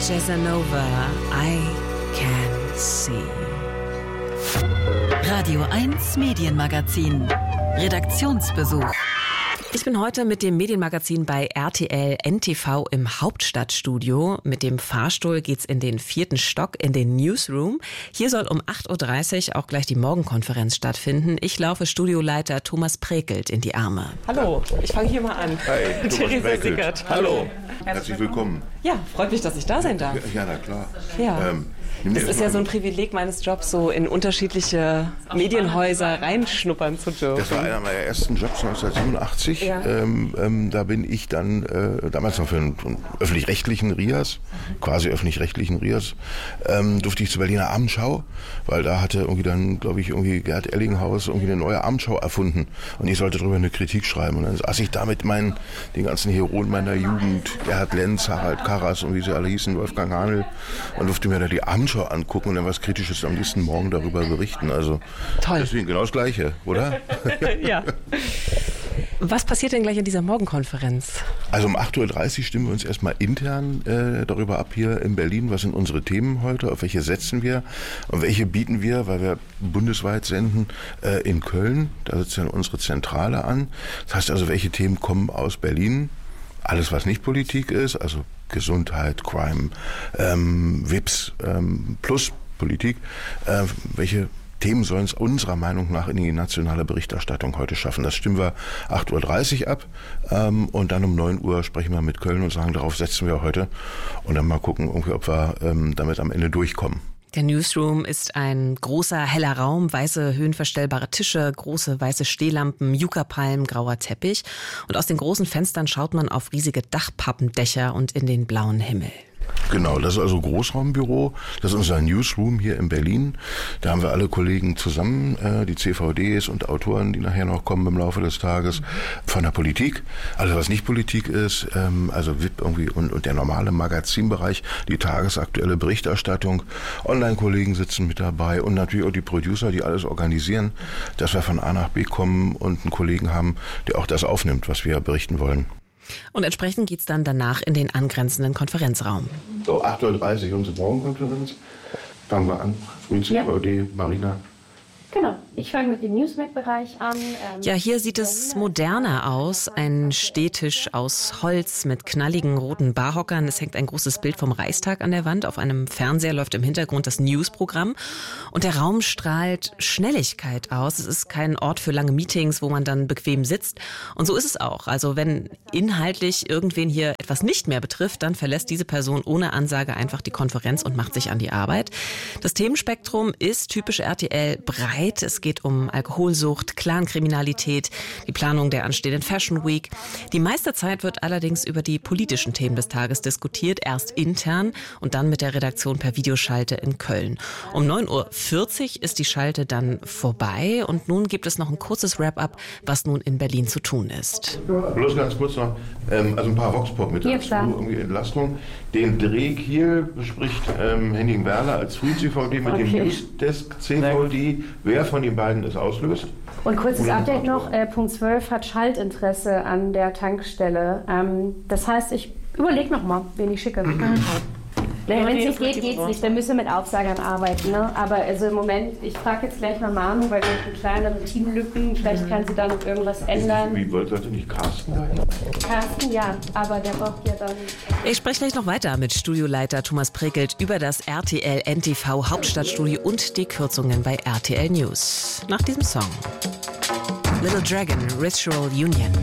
Casanova, I Can See. Radio 1 Medienmagazin. Redaktionsbesuch. Ich bin heute mit dem Medienmagazin bei RTL NTV im Hauptstadtstudio. Mit dem Fahrstuhl geht's in den 4. Stock in den Newsroom. Hier soll um 8.30 Uhr auch gleich die Morgenkonferenz stattfinden. Ich laufe Studioleiter Thomas Prekelt in die Arme. Hallo, ich fange hier mal an. Hi, Theresa Sickert. Hallo, herzlich willkommen. Ja, freut mich, dass ich da sein darf. Ja, na klar. Ja. Das ist ja so ein Privileg meines Jobs, so in unterschiedliche Medienhäuser reinschnuppern zu dürfen. Das war einer meiner ersten Jobs 1987. Ja. Da bin ich dann damals noch für einen öffentlich-rechtlichen RIAS, quasi öffentlich-rechtlichen RIAS, durfte ich zur Berliner Abendschau, weil da hatte irgendwie dann, glaube ich, irgendwie Gerd Ellinghaus irgendwie eine neue Abendschau erfunden und ich sollte darüber eine Kritik schreiben. Und dann saß ich da mit den ganzen Heroen meiner Jugend, Gerhard Lenz, Harald Karas und wie sie alle hießen, Wolfgang Hahnl, und durfte mir da die Abendschau angucken und dann was Kritisches am nächsten Morgen darüber berichten. Also toll. Deswegen genau das Gleiche, oder? Ja. Was passiert denn gleich in dieser Morgenkonferenz? Also um 8.30 Uhr stimmen wir uns erstmal intern darüber ab hier in Berlin. Was sind unsere Themen heute? Auf welche setzen wir? Und welche bieten wir, weil wir bundesweit senden, in Köln? Da sitzt dann unsere Zentrale an. Das heißt also, welche Themen kommen aus Berlin? Alles, was nicht Politik ist, also Gesundheit, Crime, WIPs plus Politik. Welche Themen sollen es unserer Meinung nach in die nationale Berichterstattung heute schaffen? Das stimmen wir 8.30 Uhr ab und dann um 9 Uhr sprechen wir mit Köln und sagen, darauf setzen wir heute und dann mal gucken, irgendwie, ob wir damit am Ende durchkommen. Der Newsroom ist ein großer, heller Raum, weiße, höhenverstellbare Tische, große weiße Stehlampen, Yucca-Palmen, grauer Teppich. Und aus den großen Fenstern schaut man auf riesige Dachpappendächer und in den blauen Himmel. Genau, das ist also Großraumbüro. Das ist unser Newsroom hier in Berlin. Da haben wir alle Kollegen zusammen, die CVDs und Autoren, die nachher noch kommen im Laufe des Tages, von der Politik. Also was nicht Politik ist, also VIP irgendwie und der normale Magazinbereich, die tagesaktuelle Berichterstattung. Online-Kollegen sitzen mit dabei und natürlich auch die Producer, die alles organisieren, dass wir von A nach B kommen und einen Kollegen haben, der auch das aufnimmt, was wir berichten wollen. Und entsprechend geht's dann danach in den angrenzenden Konferenzraum. So, 8.30 Uhr unsere Morgenkonferenz. Fangen wir an. Früh CVD, Marina. Genau, ich fange mit dem Newsmac-Bereich an. Ja, hier sieht es moderner aus. Ein Stehtisch aus Holz mit knalligen roten Barhockern. Es hängt ein großes Bild vom Reichstag an der Wand. Auf einem Fernseher läuft im Hintergrund das Newsprogramm. Und der Raum strahlt Schnelligkeit aus. Es ist kein Ort für lange Meetings, wo man dann bequem sitzt. Und so ist es auch. Also wenn inhaltlich irgendwen hier etwas nicht mehr betrifft, dann verlässt diese Person ohne Ansage einfach die Konferenz und macht sich an die Arbeit. Das Themenspektrum ist typisch RTL breit. Es geht um Alkoholsucht, Clankriminalität, die Planung der anstehenden Fashion Week. Die meiste Zeit wird allerdings über die politischen Themen des Tages diskutiert, erst intern und dann mit der Redaktion per Videoschalte in Köln. Um 9.40 Uhr ist die Schalte dann vorbei und nun gibt es noch ein kurzes Wrap-up, was nun in Berlin zu tun ist. Bloß ganz kurz noch, also ein paar Voxpop mit dazu, irgendwie Entlastung. Den Dreh hier bespricht Henning Werler als Früh-CVD mit dem Newsdesk-CVD, wer von den beiden es auslöst. Und kurzes Update noch, Punkt 12 hat Schaltinteresse an der Tankstelle. Das heißt, ich überlege nochmal, wen ich schicke. Wenn es nicht geht, geht es nicht. Dann müssen wir mit Aufsagern arbeiten. Ne? Aber also im Moment, ich frage jetzt gleich mal Manu, weil wir haben kleinere Teamlücken. Vielleicht kann sie da noch irgendwas ändern. Wie wollte nicht Carsten dahin? Carsten, ja, aber der braucht ja dann... Ich spreche gleich noch weiter mit Studioleiter Thomas Prekelt über das RTL NTV Hauptstadtstudio und die Kürzungen bei RTL News. Nach diesem Song. Little Dragon, Ritual Union.